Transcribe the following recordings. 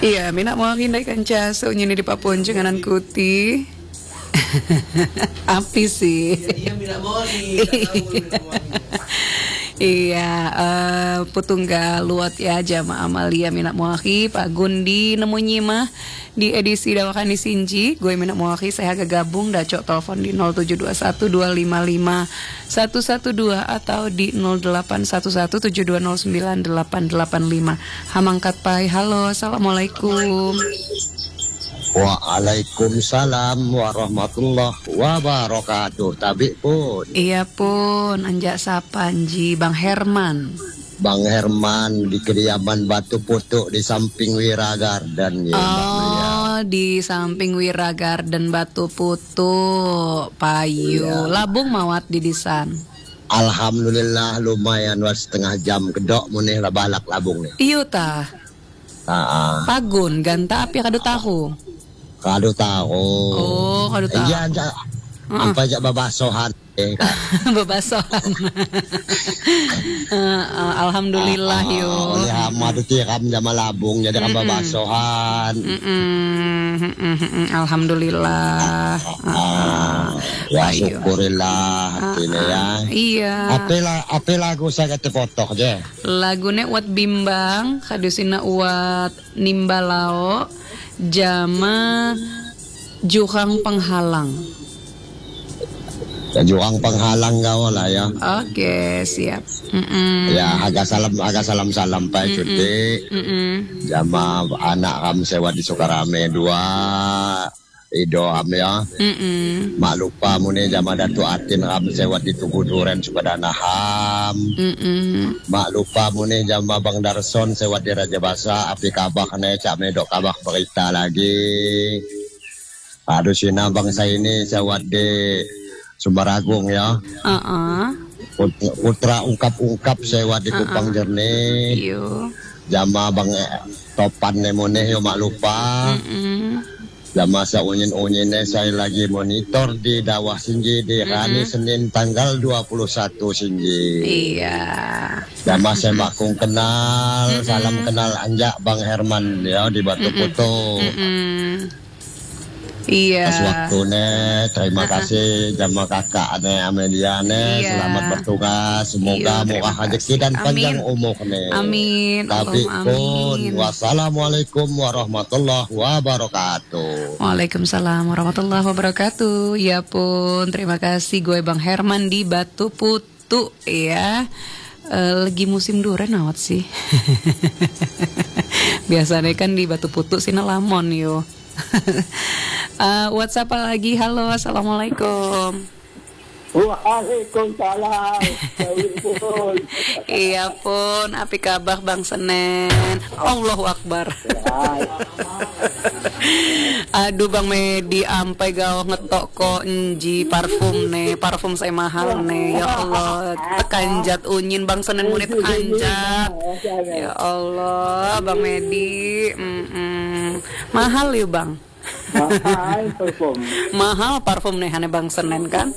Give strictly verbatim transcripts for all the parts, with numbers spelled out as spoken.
Iya, mina mau hindai kanca sunyini di Papun Jenganan Kuti. Api sih. Iya, mina mau Iya, uh, putunggal luat ya jama Amalia Minak Muahi Pak Gundi nemu nyimah di edisi dawakan di Sinji. Gue Minak Muahi saya agak gabung dacok telepon di nol tujuh dua satu dua lima lima satu satu dua atau di nol delapan satu satu tujuh dua nol sembilan delapan delapan lima. Hamangkat pai. Halo, assalamualaikum. Waalaikumsalam warahmatullahi wabarakatuh. Tabi pun. Iya pun, anjak sapanji Bang Herman. Bang Herman di kediaman Batu Putuk di samping Wira Garden ya. Oh, di samping Wira Garden Batu Putuk, Payu. Ya. Labung mawat di disan. Alhamdulillah lumayan was setengah jam kedok muneh lah balak labung nih. Iyo tah. Aa. Pagun ganta api kado tahu. Kado tahu. Oh, kado tahu. Iya, aja. Uh-uh. Apa aja babasohan eh kan. Babasohan. uh, uh, Alhamdulillah uh, uh, yo. Ya madu tiram jama labung jadi kan babasohan. Alhamdulillah. Uh, uh, ya syukurillah hatinya uh, uh, ya. Iya. Apa apa lagu saya kata potok aja. Lagune uat bimbang, kadusina uat nimbalao. Jama Juhang Penghalang. Ya, Juhang Penghalang gak lah ya. Oke, siap. Mm-mm. Ya agak salam agak salam salam pak cuti. Jama anak kam sewa di Sukarame dua. Ido am ya. Mm-mm. Mak lupa mune jama Datu Atin kam sewa di Tugu Duren Sukadana ham. Mm-mm. Mak lupa mune jama Bang Darson sewa di Raja Basa api kabak ne cak medok kabak berita lagi. Aduh sina bangsa ini sewa di Sumbaragung ya. Uh-uh. Putra, putra ungkap-ungkap sewa di Kupang uh-uh. Jernih. Iyo. Jama Bang Topan ne mune yo mak lupa. Mm-mm. Jama sa unyin-unyinnya saya lagi monitor di Dawah Sinji di Rani mm-hmm. Senin tanggal dua puluh satu Sinji. Iya. Jama saya makung kenal, mm-hmm. salam kenal anjak Bang Herman ya di Batu Putuk. Mm-hmm. Iya. Pas waktunya terima kasih jama kakak ane Amelia ne iya. Selamat bertugas semoga murah rezeki dan amin. Panjang umur ne. Amin. Tapi pun wassalamualaikum warahmatullahi wabarakatuh. Waalaikumsalam warahmatullahi wabarakatuh. Ya pun terima kasih gue Bang Herman di Batu Putuk ya. Uh, lagi musim durian awat sih. Biasanya kan di Batu Putuk sini lamon yo. uh, WhatsApp lagi. Halo, assalamualaikum. Waalaikumsalam. Iya pun, api kabar Bang Senen. Allahu Akbar. Aduh Bang Medi ampai gawah ngetok kok enji parfum nih, parfum saya mahal nih. Ya Allah, tekanjat unyin Bang Senen muni tekanjat. Ya Allah, Bang Medi. Mm-mm. Mahal ya Bang. Mahal parfum. Mahal parfum nih hane Bang Senen kan.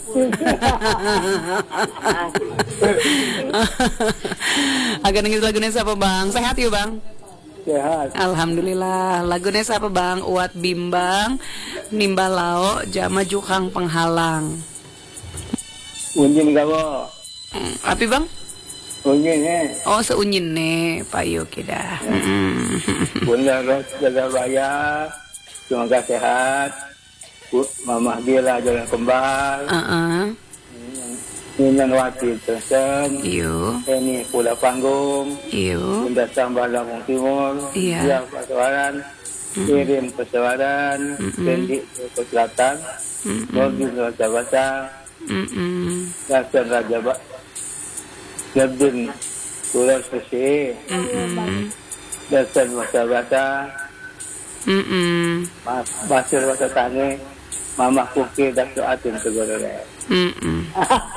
Agak nangis lagunya siapa Bang? Sehat yuk Bang? Sehat. Alhamdulillah. Lagunya siapa Bang? Uat bimbang nimbalao jama Juhang Penghalang. Unyin gawo. Hmm, api Bang? Unyin nih. Oh seunyin nih payu kita. Bunda jaga bayar. Semoga sehat. Mama Bila jalan kembang. Uh-uh. Ninan Wati Tersem. Iyo. Ini Pula Panggung. Iyo. Bunda Sambal Lampung Timur. Iya. Siap Persewaran. Kirim Persewaran. Bendik ke Selatan. Nordin Raja Basa. Dasan Raja Basa. Jabdin Tular Persi. Dasan Masa Basa. Mm-mm. Mas Basir Wasa Tani. Mama Kuki dan Suatin Tegorore. Mm-mm.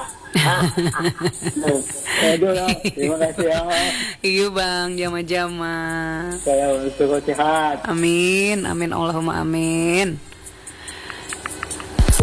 Aduh, terima kasih ya. Iya Bang, jama-jama. Saya untuk sehat. Amin, amin Allahumma amin.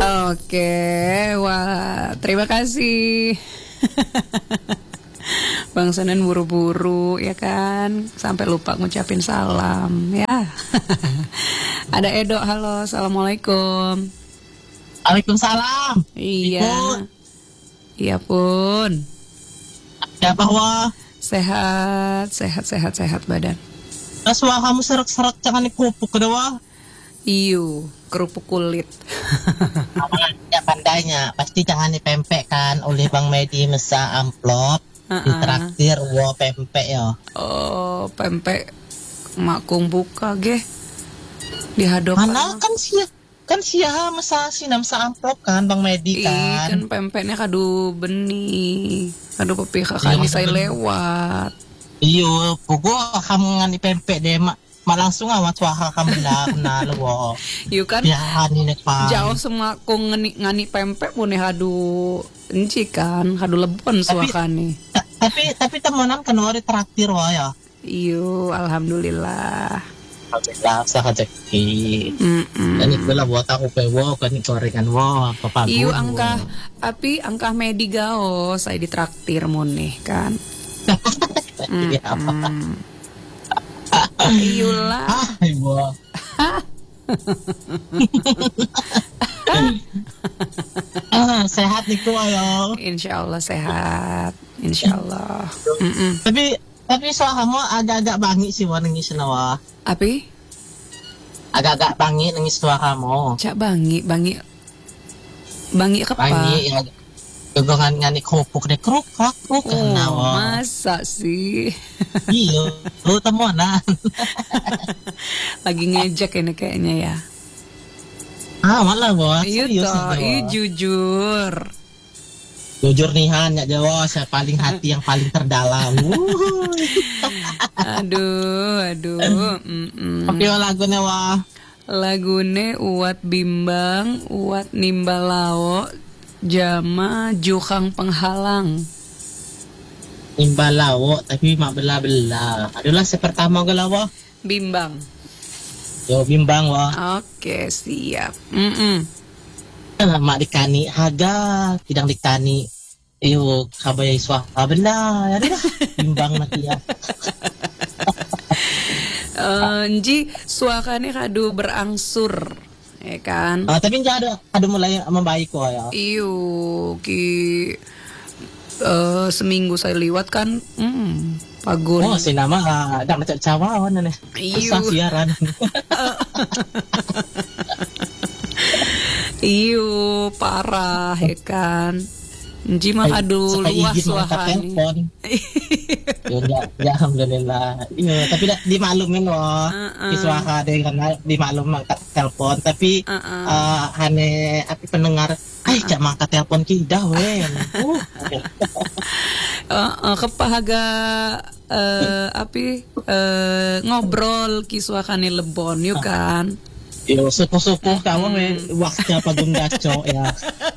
Oke, wah terima kasih. Bang Senen buru-buru ya kan, sampai lupa ngucapin salam ya. Ada Edo, halo, assalamualaikum. Waalaikumsalam. Iya. Ikut. Iya pun. Ya bahwa Sehat, sehat, sehat, sehat badan. Aswa kamu serak-serak jangan dikupuk kedewa. Iyo, kerupuk kulit. Ya pandainya, pasti jangan dipempek kan oleh Bang Medi mesa amplop. Uh-uh. Ditraktir wo pempek ya. Oh, pempek makung buka ge. Dihadap. Mana kan sia kan sia mesa sinam sa amplop kan Bang Medi kan. kan. Kan pempeknya kadu benih. Kadu pepi kakak saya lewat. Iyo, pugo kamu ngani pempek deh mak. Mak langsung awat suara kamu lah kenal wo. Yuk kan. Ya ni nek pa. Jauh semua kong ngani ngani pempek pune hadu enci kan, hadu lebon suakane. Ta- tapi tapi temenan kan ori traktir wo ya. Iyo, alhamdulillah. Alhamdulillah sa rezeki. Mm-mm. Dan itu lah buat aku pewo kan gorengan wo apa Iyo angka api angka medi gao saya ditraktir moneh kan. Iya apa? Iyulah. Ah, ibu. Ah, sehat niku ayo. Insya Allah sehat. Insya Allah. Mm-mm. Tapi tapi soal kamu agak-agak bangi sih wa nangis nawa. Api? Agak-agak bangi nangis suara kamu. Cak bangi, bangi. Bangi kepa? Bangi ya. Gegongan ngani kopuk deh kruk kruk kruk Oh, nawa. masa sih? Iya, lu temuanan. Lagi ngejek ini kayaknya ya. Ah, malah bos. Iya Serius toh, nih, iya Bos. jujur. Jujur nih Han, ya Jawa, saya paling hati yang paling terdalam. Wuh. Aduh, aduh. Mm-mm. Tapi lagunya wah. Lagune uat bimbang, uat nimbalao, jama jukang penghalang. Imbalawo, tapi mak bela-bela. Adalah sepertama galawa. Bimbang. Yo bimbang wah. Oke, siap. Mm-mm. Mak dikani haga, tidak dikani. Iyo kabayai suaka bela. Ya dah bimbang nanti ya. Eh, Nji, suakanya kadu berangsur, ya kan? Ah, tapi enggak ada ada mulai membaik kok ya. Iyo, ki eh, seminggu saya liwat kan, hmm, pagun. Oh, si nama ada macam cawawan nih. Iyo. Susah siaran. Iyo, parah ya kan? Nji mah kadu Sampai luas izin mengangkat suakanya. telepon. Ya, ya, ya alhamdulillah. Iya, tapi dah dimaklumin loh. Uh-uh. Di suaka deh karena dimaklum angkat telepon, tapi Uh-uh. eh hane api pendengar, ay cak mangkat telepon kita wen. Uh. Uh, uh, kepahaga eh api eh, ngobrol kiswahane lebon yuk kan. Yo supuh-supuh kamu we waktunya pagun daco ya.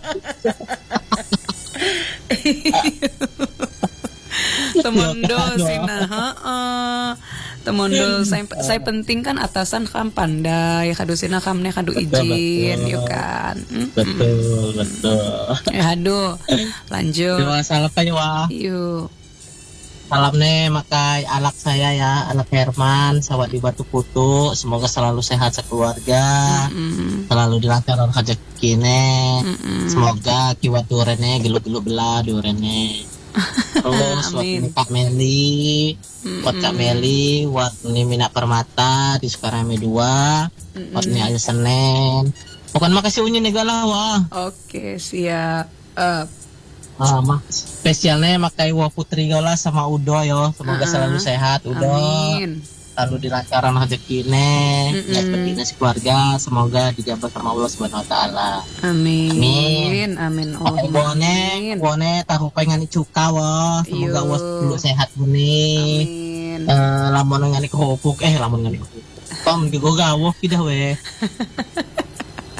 Temondo Yo, sina, heeh. Temondo saya, saya penting kan atasan kam pandai, kadu sina kamne kadu Betul, izin betul. yuk kan. Mm-mm. Betul, betul. Ya aduh, lanjut. Terima salam ya wah. Yuk. Salam nih makai alak saya ya, alak Herman, sawat di Batu Kutu. Semoga selalu sehat sekeluarga, Mm-mm. selalu dilancarkan rezekine. Mm-mm. Semoga kiwat durene gelu-gelu belah durene. Terus buat Amin. ini Kak Meli, buat Kak Meli, buat ini Mina Permata di Sukarame dua, buat ini Ayu Senen. Bukan makasih unyu nih galah wah. Oke, siap. Eh, Ah, mah spesialnya makai Wa Putri Gola sama Udo yo. Semoga Ah, selalu sehat Udo. amin. Selalu dilancarkan rezekine, Mm-mm. ya seperti ini keluarga. Semoga dijabat sama Allah Subhanahu wa taala. Amin. Amin. Amin. Pakai Allahumma bone, amin. bone tahu pengen cuka wah. Semoga Iyo. Allah dulu sehat muni. Amin. Eh lamun ngani kohopuk eh lamun ngani kohopuk. Tom digo gawuh kidah we.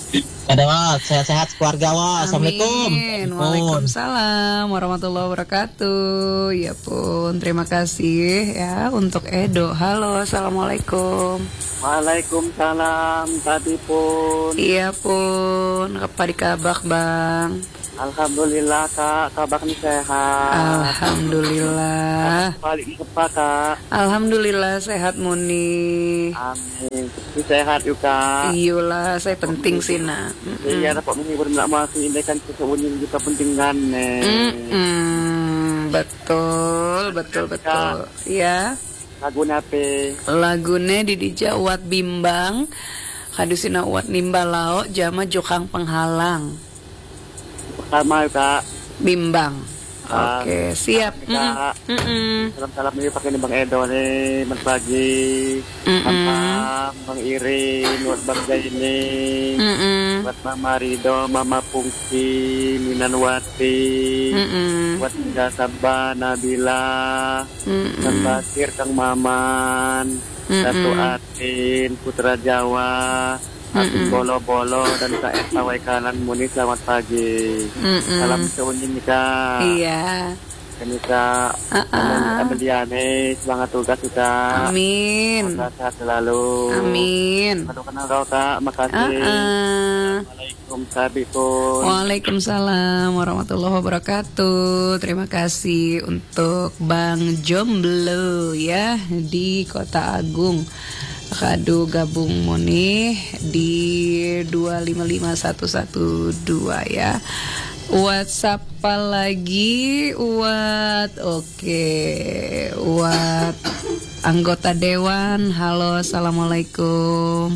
Ada Wak, sehat-sehat keluarga Wak. Assalamualaikum. Amin. Waalaikumsalam warahmatullahi wabarakatuh. Ya pun, terima kasih ya untuk Edo. Halo, assalamualaikum. Waalaikumsalam tadi pun. Iya pun, apa dikabak bang? Alhamdulillah kak, kabar nih sehat. Alhamdulillah. Balik apa kak? Alhamdulillah sehat Muni. Amin. Ini sehat juga. Iyalah, saya penting sih nak. Iya dapat menghibur nak masih ini kan sesuatu kita penting kan nih. Mm-mm. Betul, betul, betul. Ya. Lagu nape? Lagune di dijawat bimbang. Kadusina uat nimbalao jama jokang penghalang. Pertama kak. Bimbang. Ah, Oke, siap. Kak. Mm-mm. Salam-salam ini pakai nih Bang Edo nih, Mas Pagi, Mama, Bang Irin, buat Bang Jaini, Mm-mm. buat Mama Rido, Mama Pungki, Minanwati, Mm-mm. buat Indah Sabah, Nabila, Mm-mm. Kang Basir, Kang Maman, Datu Atin, Putra Jawa, Atin Bolo-Bolo, dan Kak Esa Waikanan Muni, selamat pagi. Mm-mm. Salam seunyin Kak. Iya. Kanisa Ah-ah. Ameliane, semangat tugas kita. Amin. Sehat selalu. Amin. Aduh kenal kau kak, makasih. Ah-ah. Assalamualaikum sabi pun. Waalaikumsalam warahmatullahi wabarakatuh. Terima kasih untuk Bang Jomblo ya di Kota Agung. Kado gabung Moni di dua lima lima satu satu dua ya. WhatsApp lagi Wat. Oke, Wat anggota dewan. Halo, assalamualaikum.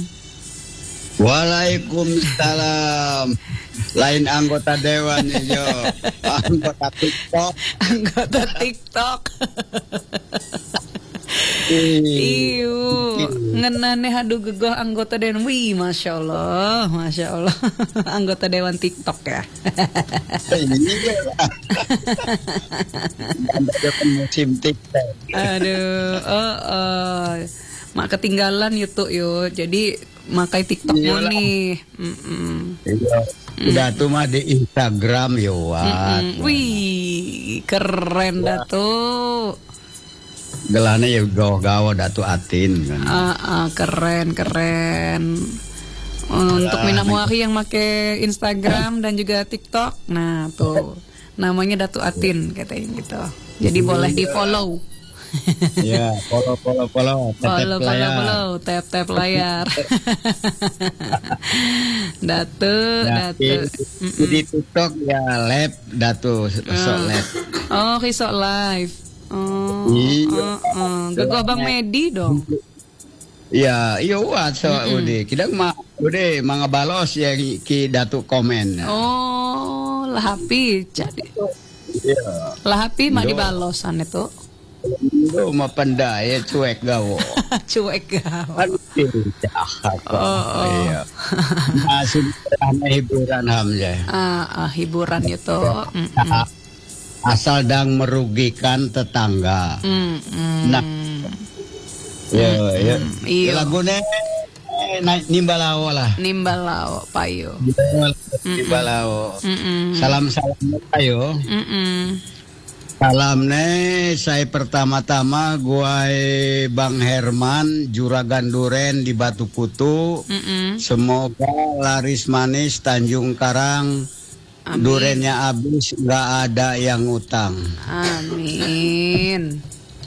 Waalaikumsalam. Lain anggota dewan yo, anggota TikTok. Anggota TikTok. Iu, ngenane hadu gegoh anggota dewan. Wih, masya Allah, masya Allah. Anggota dewan TikTok ya. Ini ada musim TikTok. Aduh, oh, oh. Mak ketinggalan YouTube yo. Jadi makai TikTok Iyalah. nih. Mm-mm. Iya. Udah tuh mah di Instagram yo, Wat. Mm-mm. Wih, keren dah tuh. Gelane ya gawa-gawa Datu Atin kan. Ah, ah, keren, keren. Untuk Mina Muahi yang make Instagram dan juga TikTok, nah tuh namanya Datu Atin katanya gitu. Jadi boleh di follow. Ya, follow follow follow, tap Follow, follow, layar. follow, tap tap layar. Datu, Nah, Datu. di, di TikTok ya lab Datu sok lab. Oh, kisok live. Oh, Iya. oh, oh. Gegoh Bang Medi dong. Ya, iya Wat so udah. Kita mah udah mangabalos ya ki Datu komen. Oh, lahapi jadi. Iya. Lahapi mak Yo. dibalosan itu. Lu mah pendaya cuek gawo. Cuek gawat. Aduh, jahat. Oh, oh. Iya. Masih rame hiburan hamja. Ah, ah, hiburan itu. Mm, mm, Asal dang merugikan tetangga. mm, mm. Nah, ya, ya. iya. Lagunya eh, naik nimbalao lah. Nimbalau payo. Nimbalao. Mm-mm. Salam-salam ayo. Mm-mm. Salam nih, saya pertama-tama gua eh, Bang Herman Juragan Duren di Batu Putu. Mm-mm. Semoga laris manis Tanjung Karang. Amin. Durennya habis, nggak ada yang utang. Amin.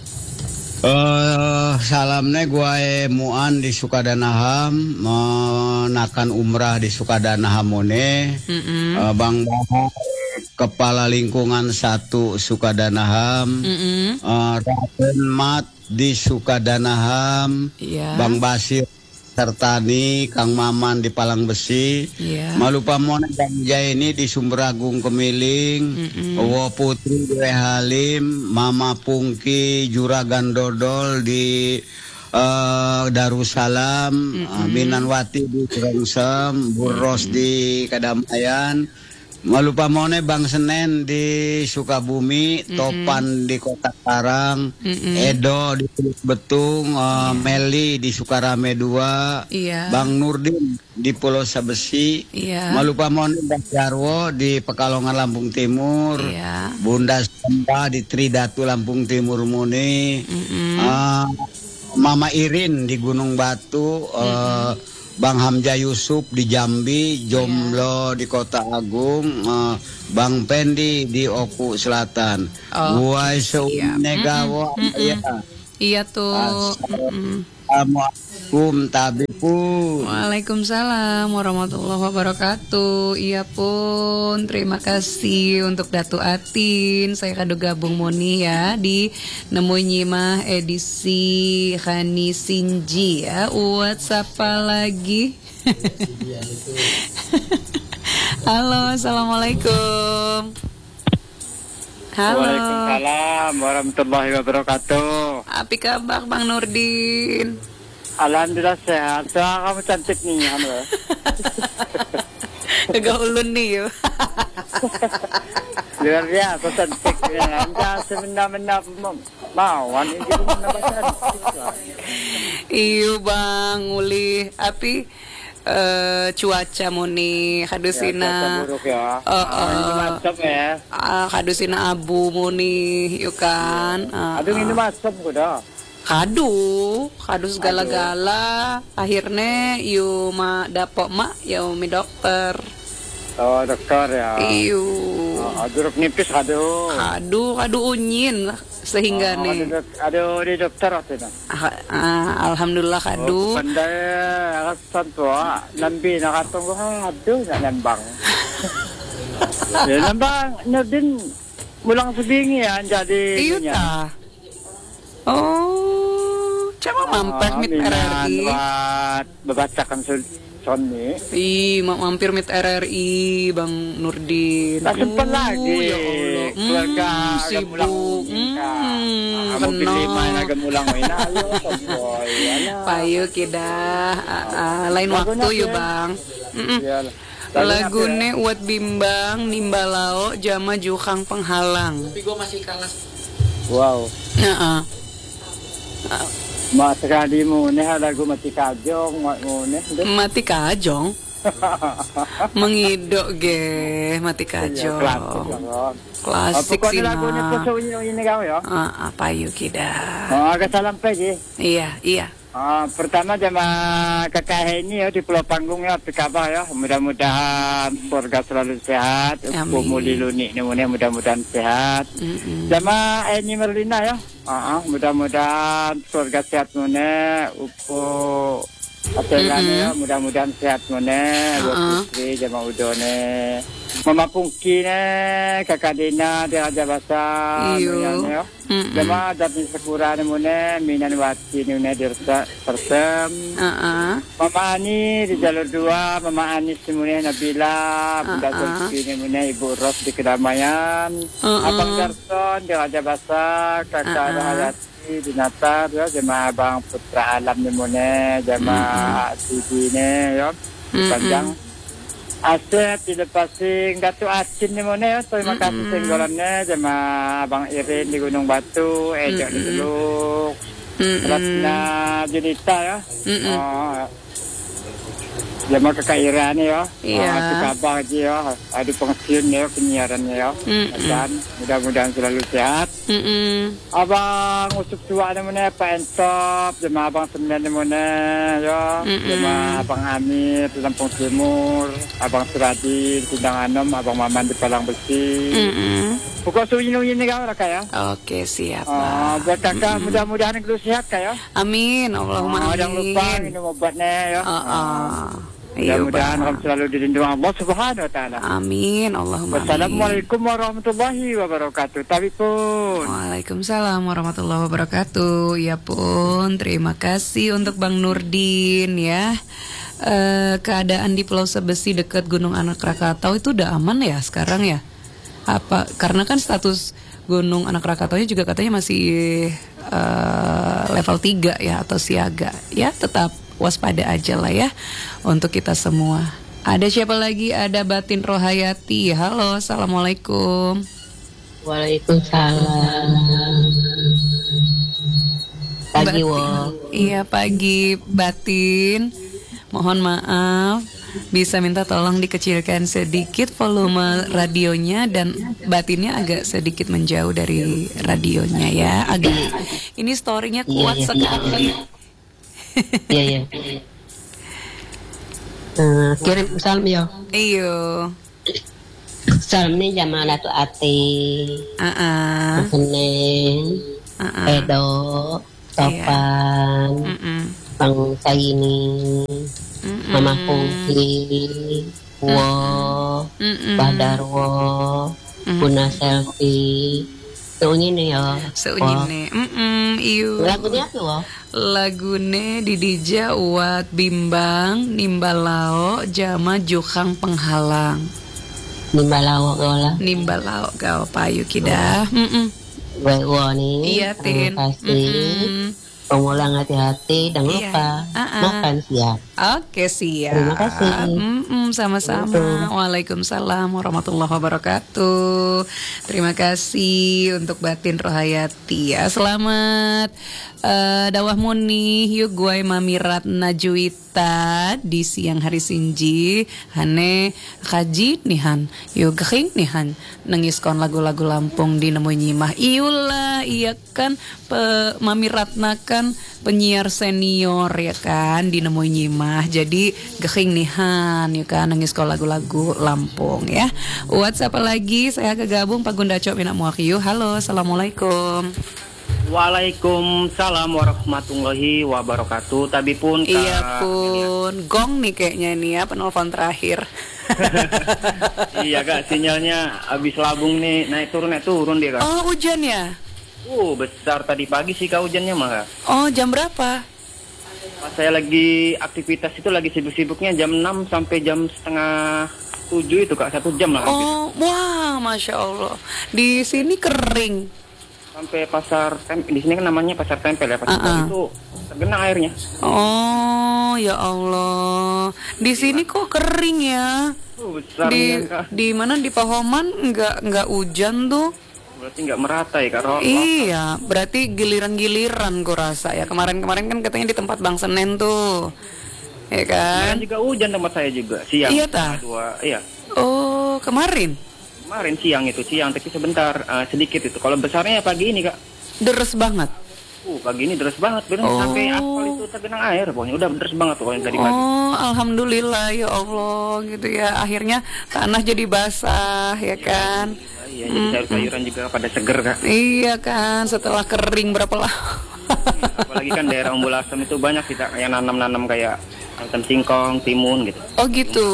Eh salamnya gua eh, Muan di Sukadanaham, menakan umrah di Sukadanaham Mone. Mm-mm. Eh, Bang Bahar, Kepala Lingkungan satu Sukadanaham. Mm-mm. Eh, Raden Mat di Sukadanaham. Iya. Bang Basir Sertani, Kang Maman di Palang Besi. Iya. Malupa Mona dan ini di Sumberagung Kemiling. Mm-mm. Wo Putri di Halim, Mama Pungki Juragan Dodol di eh, Darussalam, uh, Minanwati di Krengsem, Burros di Kadamayan, Malupa mone Bang Senen di Sukabumi, mm-mm. Topan di Kota Karang, mm-mm. Edo di Teluk Betung, uh, yeah. Meli di Sukarame dua, yeah. Bang Nurdin di Pulau Sabesi, yeah. Malupa mone Bang Jarwo di Pekalongan Lampung Timur, yeah. Bunda Samba di Tridatu Lampung Timur Muni, uh, Mama Irin di Gunung Batu, uh, Bang Hamzah Yusuf di Jambi, Jomblo yeah. di Kota Agung, uh, Bang Pendi di Oku Selatan. Oh, gua Seunagawa ya. Iya tuh. Assalamualaikum tabipun. Waalaikumsalam warahmatullahi wabarakatuh. Iya pun, terima kasih untuk Datu Atin. Saya kado gabung Moni ya di Nemu Nyimah edisi Khani Sinji ya. WhatsApp lagi. Halo, assalamualaikum. Halo. Waalaikumsalam warahmatullahi wabarakatuh. Apa kabar Bang Nurdin? Alhamdulillah sehat. Soalnya kamu cantik nih, halo. Agak ulun nih yuk. Luar biasa cantik. Anda semena-mena mauan ini nama cantik. Iyo Bang Uli, api Uh, cuaca muni kadusina ya, buruk ya. Uh, uh, ini macam ya. Uh, kadusina abu muni yuk kan. Uh, Aduh ini macam kuda. Kadu, kadu segala-gala. Akhirnya yu ma dapok mak yu mi dokter. Oh dokter ya. Iyo. Oh, duruk nipis kadu. Kadu, kadu unyin sehingga oh, nih. Aduh di dokter waktu itu. Ah, ah, alhamdulillah kadu. Oh, pandai akasan tua, nambi nakatunggu aduh nak nambang. Ya nambang, Nurdin mulang sebingi ya jadi. Iya ta. Oh, coba mampir mit R R I. Buat membacakan Sony. Ih, mampir mit R R I Bang Nurdin. Tak sempat lagi. Ya Allah. Keluarga hmm, sibuk. Hmm, kamu pilih main agak mulang main. Ayo, boy. Payu kita uh, uh, lain waktu yuk Bang. Lagune uat bimbang nimbalao jama jukang penghalang. Tapi gue masih kalah. Wow. Heeh. Uh, Mak sekali mune lagu mati kajong, mak mune. Mati kajong. Mengidok ge mati kajong. Klasik sih nah. Lagunya pesunyi ini kau ya. Ah, apa yuk kita? Oh, agak salam pagi. Iya, iya. Uh, pertama jama kakak ini ya di Pulau Panggung ya, apa kabar ya? Mudah-mudahan keluarga selalu sehat. Pemuli lunik ini mudah-mudahan sehat. Mm-hmm. Jama ini Merlina ya. Uh, uh, mudah-mudahan keluarga sehat mana. Upo Atenane ya, mudah-mudahan sehat mana. Buat istri jama udone. Mama Pungki ne, kakak Dina di Raja Basah. Iyo. Jama dari Sekura ni mune, Minan Wati ni mune dirsa persem. Uh-uh. Mama Ani di Jalur Dua, Mama Anis ni mune Nabila, Bunda Zulfi ni mune Ibu Ros di Kedamaian. Uh-uh. Abang Garson di Raja Basah, kakak uh-uh. Rahayati di Natar, ya. Jama Abang Putra Alam ni mune, Jama uh-uh. Sidi ni, ya. Di Panjang. Aset dilepasing Datu Acin ni mone ya. Terima kasih mm-hmm. singgolannya sama Abang Irin di Gunung Batu, Ejo mm-hmm. di Teluk, mm-hmm. Ratna Junita ya. Mm-hmm. Oh, sama kakak Iran ya. Iya. Oh, itu kabar aja ya. Ada pensiun ya penyiarannya ya. Mm-hmm. Dan mudah-mudahan selalu sehat. Mm-hmm. Abang Usup Tua ni mone Pak Entop, sama Abang Sembilan ni mone ya. Mm-hmm. Sama Abang Amir di Lampung Timur, Abang Suradi di Sindang Anom, Abang Maman di Palang Besi. Mm-hmm. Pukul suwi-suwi ni kau lah kaya. Oke siap. Oh, buat kakak mm-hmm. mudah-mudahan kalau sehat kaya. Amin. Allahumma oh, jangan lupa minum obatnya ya. Uh, uh. Mudah-mudahan kamu selalu dilindungi Allah Subhanahu Wa Taala. Amin. Allahumma amin. Wassalamualaikum warahmatullahi wabarakatuh. Tapi pun. Waalaikumsalam warahmatullahi wabarakatuh. Ya pun, terima kasih untuk Bang Nurdin ya. E, keadaan di Pulau Sebesi dekat Gunung Anak Krakatau itu udah aman ya sekarang ya? Apa? Karena kan status Gunung Anak Krakataunya juga katanya masih uh, level tiga ya atau siaga. Ya tetap waspada aja lah ya untuk kita semua. Ada siapa lagi? Ada Batin Rohayati. Halo, assalamualaikum. Waalaikumsalam. Pagi, Wo. Iya, pagi Batin. Mohon maaf, bisa minta tolong dikecilkan sedikit volume radionya dan Batinnya agak sedikit menjauh dari radionya ya. Agak. Ini storynya kuat iya, iya. sekali. Iya, iya. Uh, kirim salam yo. Iyo. Salam nih jamaah Datu Ati. Uh-uh. Seneng. Uh-uh. Edo. Topan. Yeah. Bang Sayini. Mm-mm. Mama Pungki. Wo. Mbah Darwo. Bunda Selfie. Seunyi ya. Seunyi mm iyo. Lagunya apa wo? Lagune didija uat bimbang nimbalao jama jukang penghalang. Nimbalao gola. Nimbalao gao payu kidah. Mm-mm. Wo nih. Iya tin. Terima kasih. Pengulang hati-hati dan Iya. lupa Uh-uh. makan siap. Oke siap. Terima kasih. Mm-mm, sama-sama. Waalaikumsalam warahmatullahi wabarakatuh. Terima kasih untuk Batin Rohayati ya. Selamat uh, dawah muni yuk gue Mami Ratna Juwita di siang hari Sinji hane kaji nihan yuk gering nihan nengiskon lagu-lagu Lampung di nemu nyimah iulah iya kan pe, Mami Ratna kan penyiar senior ya kan di nemu nyimah jadi gering nihan ya kan nengiskon lagu-lagu Lampung ya. WhatsApp lagi saya kegabung Pak Gunda Cok Minak Muakyu. Halo, assalamualaikum. Waalaikumsalam warahmatullahi wabarakatuh. Tapi pun iya pun gong nih kayaknya nih ya penelpon terakhir. Iya kak, sinyalnya habis labung nih naik turun naik turun dia kak. Oh hujan ya? Uh besar tadi pagi sih kak hujannya mah kak. Oh jam berapa? Pas saya lagi aktivitas itu lagi sibuk-sibuknya jam enam sampai jam setengah tujuh itu kak, satu jam lah. Oh habis. Wah masya Allah. Di sini kering. Sampai pasar tempel, di sini kan namanya pasar tempel ya, pasar uh-uh. itu tergenang airnya. Oh ya Allah, di sini kok kering ya? Uh, besar di ya, di mana di Pahoman nggak nggak hujan tuh? Berarti nggak merata ya kak? Iya, berarti giliran-giliran gue rasa ya. Kemarin-kemarin kan katanya di tempat Bang Senen tuh, ya kan? Kemarin juga hujan tempat saya juga siang. Iya ta? Dua, iya. Oh kemarin? Kemarin siang itu siang, tapi sebentar uh, sedikit itu. Kalau besarnya pagi ini kak. Deres banget. Uh pagi ini deres banget, benar oh. Sampai aspal itu tergenang air, pokoknya udah deres banget pokoknya dari pagi. Oh alhamdulillah ya Allah gitu ya. Akhirnya tanah jadi basah ya kan. Iya, jadi sayur-sayuran juga pada seger kak. Iya kan, setelah kering berapa lama. Apalagi kan daerah Umbul Asem itu banyak kita yang nanam-nanam kayak nanam singkong, timun gitu. Oh gitu.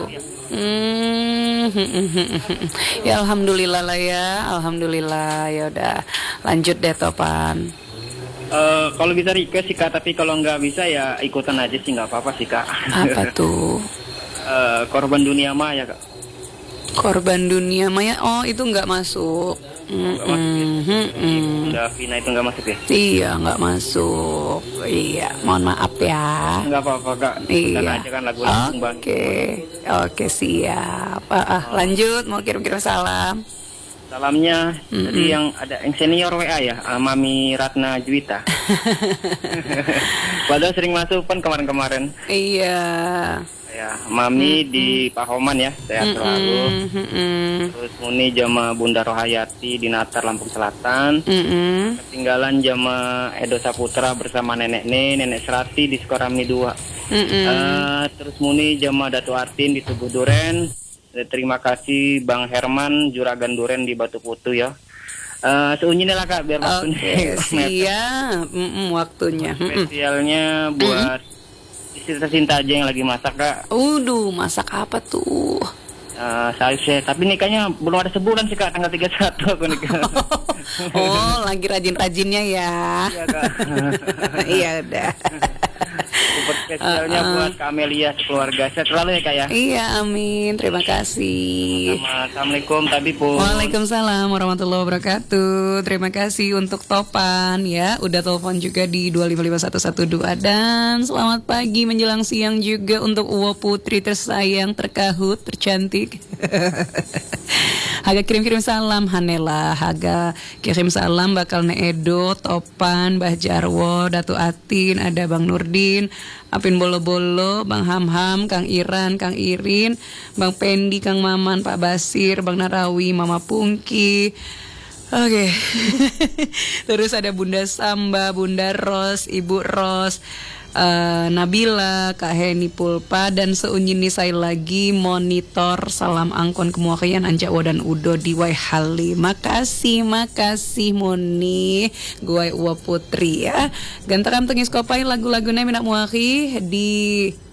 Hmm, ya alhamdulillah lah ya, alhamdulillah ya udah lanjut deh Topan. Uh, kalau bisa request sih kak, tapi kalau nggak bisa ya ikutan aja sih nggak apa-apa sih kak. Apa tuh? uh, korban dunia maya kak. Korban dunia maya, oh itu nggak masuk. Nggak masuk ya? Udah Vina itu nggak masuk ya? Iya nggak masuk. Iya, mohon maaf ya. Nggak apa-apa kak. Iya. Kita aja kan lagu Lampung Bang. Oke, oke siap. Ah, ah, lanjut, mau kirim-kirim salam. Salamnya Mm-mm. tadi yang ada yang senior W A ya, uh, Mami Ratna Juwita. Padahal sering masuk kan kemarin-kemarin. Iya. Ya, Mami Mm-mm. di Pahoman ya, sehat selalu. Mm-mm. Terus Muni jama Bunda Rohayati di Natar Lampung Selatan. Mm-mm. Ketinggalan jama Edo Saputra bersama nenek Ne, nenek Serati di Sukarami dua. Uh, terus Muni jama Datu Artin di Tugu Duren. Terima kasih Bang Herman Juragan Duren di Batu Putu ya. Uh, Seunyinya lah kak biar waktunya. Oke, siap. Mm-mm, waktunya. Mm-mm. Spesialnya buat Sita Cinta aja yang lagi masak kak. Uduh, masak apa tuh? Uh, saya, saya tapi nikahnya belum ada sebulan sih kak, tanggal tiga puluh satu aku nikah. Oh, lagi rajin-rajinnya ya. Iya kak. Iya udah. Super Spesialnya Uh-uh. buat Kak Amelia sekeluarga. Sehat selalu ya Kak ya. Iya, amin. Terima kasih. Sama. Assalamualaikum Tabi pun. Waalaikumsalam warahmatullahi wabarakatuh. Terima kasih untuk Topan ya. Udah telepon juga di dua lima lima satu satu dua. Dan selamat pagi menjelang siang juga untuk Uwo Putri tersayang, terkahut, tercantik. Haga kirim-kirim salam Hanela. Haga kirim salam bakal ne Edo, Topan, Mbah Jarwo, Datu Atin, ada Bang Nurdin, Apin Bolo-Bolo, Bang Hamham, Kang Iran, Kang Irin, Bang Pendi, Kang Maman, Pak Basir, Bang Narawi, Mama Pungki. Oke. Terus ada Bunda Samba, Bunda Ros, Ibu Ros, uh, Nabila, Kak Heni Pulpa, dan seunjini saya lagi monitor salam angkon kemuakian Anjawa dan Udo di Waihali. Makasih, makasih Moni, gue Uwa Putri ya. Gantakan tengis kopai lagu-lagunya minak muaki di